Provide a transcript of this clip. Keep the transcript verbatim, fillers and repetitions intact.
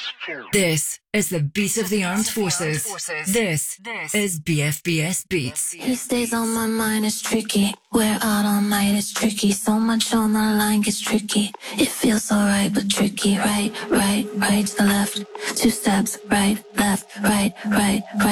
This is the beat of the armed forces. This is B F B S Beats. He stays on my mind, it's tricky. We're out all night, it's tricky. So much on the line gets tricky. It feels alright, but tricky. Right, right, right to the left. Two steps, right, left, right, right, right.